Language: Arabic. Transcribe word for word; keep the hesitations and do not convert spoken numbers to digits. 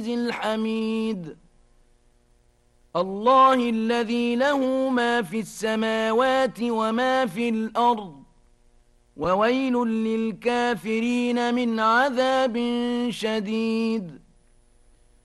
الحميد الله الذي له ما في السماوات وما في الأرض وويل للكافرين من عذاب شديد